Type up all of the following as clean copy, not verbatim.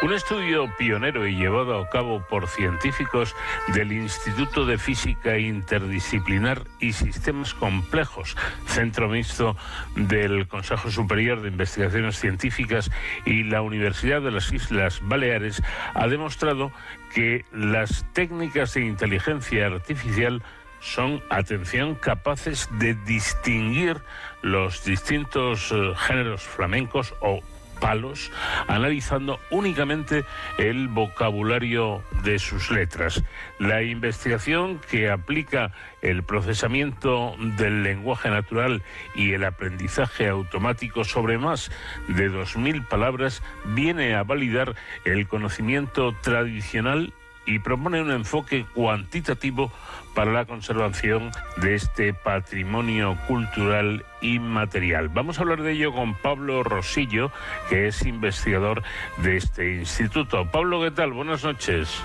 Un estudio pionero y llevado a cabo por científicos del Instituto de Física Interdisciplinar y Sistemas Complejos, centro mixto del Consejo Superior de Investigaciones Científicas y la Universidad de las Islas Baleares, ha demostrado que las técnicas de inteligencia artificial son, atención, capaces de distinguir los distintos géneros flamencos o palos, analizando únicamente el vocabulario de sus letras. La investigación, que aplica el procesamiento del lenguaje natural y el aprendizaje automático sobre más de 2000 palabras, viene a validar el conocimiento tradicional y propone un enfoque cuantitativo para la conservación de este patrimonio cultural inmaterial. Vamos a hablar de ello con Pablo Rosillo, que es investigador de este instituto. Pablo, ¿qué tal? Buenas noches.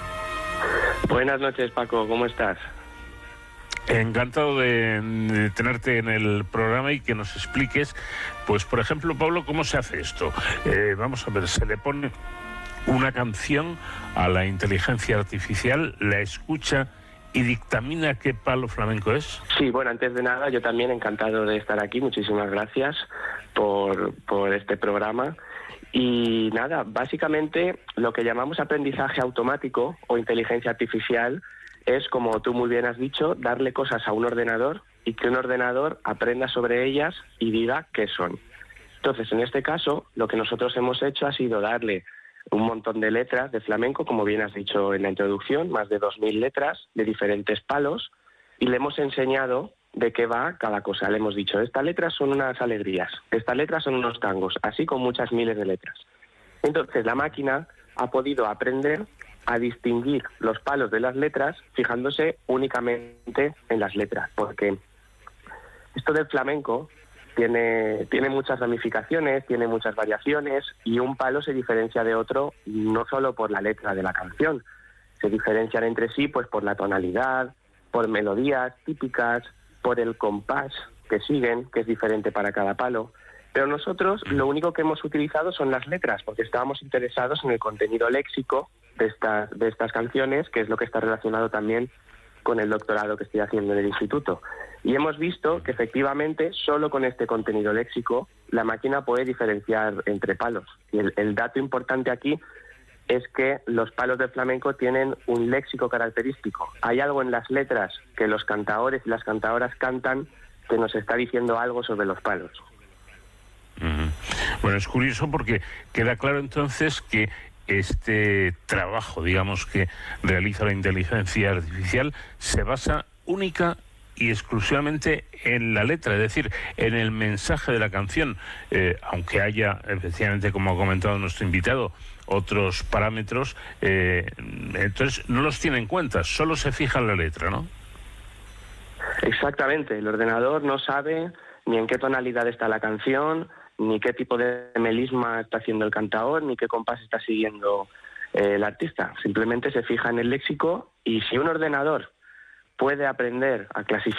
Buenas noches, Paco. ¿Cómo estás? Encantado de tenerte en el programa y que nos expliques, pues, por ejemplo, Pablo, ¿cómo se hace esto? Vamos a ver, se le pone una canción a la inteligencia artificial, la escucha y dictamina qué palo flamenco es. Sí, bueno, antes de nada, yo también encantado de estar aquí. Muchísimas gracias por este programa. Y nada, básicamente lo que llamamos aprendizaje automático o inteligencia artificial es, como tú muy bien has dicho, darle cosas a un ordenador y que un ordenador aprenda sobre ellas y diga qué son. Entonces, en este caso, lo que nosotros hemos hecho ha sido darle un montón de letras de flamenco, como bien has dicho en la introducción, más de 2000 letras de diferentes palos, y le hemos enseñado de qué va cada cosa. Le hemos dicho, estas letras son unas alegrías, estas letras son unos tangos, así con muchas miles de letras. Entonces la máquina ha podido aprender a distinguir los palos de las letras fijándose únicamente en las letras, porque esto del flamenco tiene muchas ramificaciones, tiene muchas variaciones, y un palo se diferencia de otro no solo por la letra de la canción, se diferencian entre sí pues por la tonalidad, por melodías típicas, por el compás que siguen, que es diferente para cada palo. Pero nosotros lo único que hemos utilizado son las letras, porque estábamos interesados en el contenido léxico de estas canciones, que es lo que está relacionado también con el doctorado que estoy haciendo en el instituto. Y hemos visto que efectivamente solo con este contenido léxico la máquina puede diferenciar entre palos. Y el dato importante aquí es que los palos de flamenco tienen un léxico característico. Hay algo en las letras que los cantaores y las cantadoras cantan que nos está diciendo algo sobre los palos. Bueno, es curioso porque queda claro entonces que este trabajo, digamos, que realiza la inteligencia artificial se basa única y exclusivamente en la letra, es decir, en el mensaje de la canción, aunque haya, efectivamente, como ha comentado nuestro invitado, otros parámetros, entonces no los tiene en cuenta, solo se fija en la letra, ¿no? Exactamente, el ordenador no sabe ni en qué tonalidad está la canción, ni qué tipo de melisma está haciendo el cantador, ni qué compás está siguiendo el artista. Simplemente se fija en el léxico, y si un ordenador puede aprender a clasificar